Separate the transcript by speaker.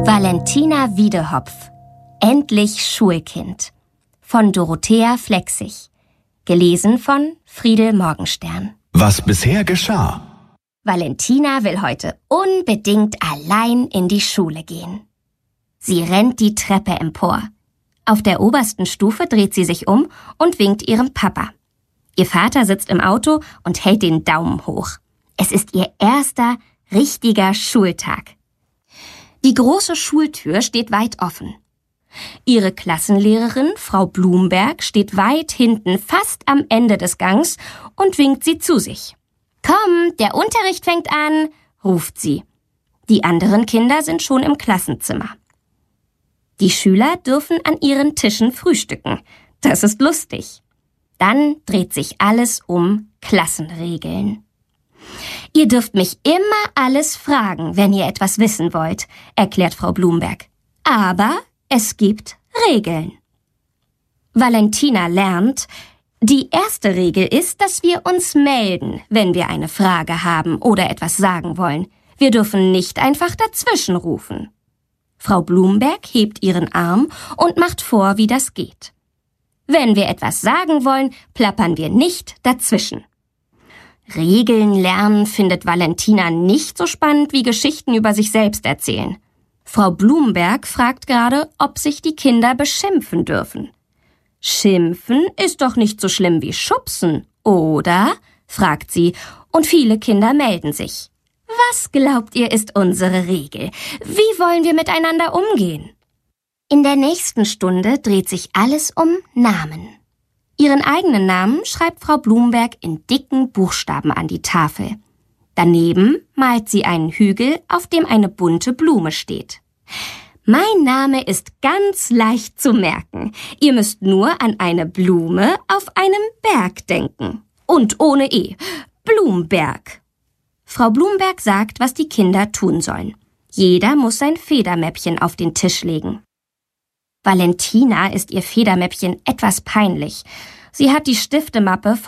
Speaker 1: Valentina Wiedehopf. Endlich Schulkind. Von Dorothea Flechsig. Gelesen von Friedel Morgenstern.
Speaker 2: Was bisher geschah.
Speaker 1: Valentina will heute unbedingt allein in die Schule gehen. Sie rennt die Treppe empor. Auf der obersten Stufe dreht sie sich um und winkt ihrem Papa. Ihr Vater sitzt im Auto und hält den Daumen hoch. Es ist ihr erster richtiger Schultag. Die große Schultür steht weit offen. Ihre Klassenlehrerin, Frau Blumberg, steht weit hinten, fast am Ende des Gangs und winkt sie zu sich. »Komm, der Unterricht fängt an«, ruft sie. Die anderen Kinder sind schon im Klassenzimmer. Die Schüler dürfen an ihren Tischen frühstücken. Das ist lustig. Dann dreht sich alles um Klassenregeln. »Ihr dürft mich immer alles fragen, wenn ihr etwas wissen wollt«, erklärt Frau Blumberg. »Aber es gibt Regeln.« Valentina lernt, die erste Regel ist, dass wir uns melden, wenn wir eine Frage haben oder etwas sagen wollen. Wir dürfen nicht einfach dazwischen rufen. Frau Blumberg hebt ihren Arm und macht vor, wie das geht. Wenn wir etwas sagen wollen, plappern wir nicht dazwischen. Regeln lernen findet Valentina nicht so spannend wie Geschichten über sich selbst erzählen. Frau Blumberg fragt gerade, ob sich die Kinder beschimpfen dürfen. »Schimpfen ist doch nicht so schlimm wie Schubsen, oder?« fragt sie, und viele Kinder melden sich. »Was glaubt ihr, ist unsere Regel? Wie wollen wir miteinander umgehen?« In der nächsten Stunde dreht sich alles um Namen. Ihren eigenen Namen schreibt Frau Blumberg in dicken Buchstaben an die Tafel. Daneben malt sie einen Hügel, auf dem eine bunte Blume steht. »Mein Name ist ganz leicht zu merken. Ihr müsst nur an eine Blume auf einem Berg denken. Und ohne E. Blumberg.« Frau Blumberg sagt, was die Kinder tun sollen. Jeder muss sein Federmäppchen auf den Tisch legen. Valentina ist ihr Federmäppchen etwas peinlich. Sie hat die Stiftemappe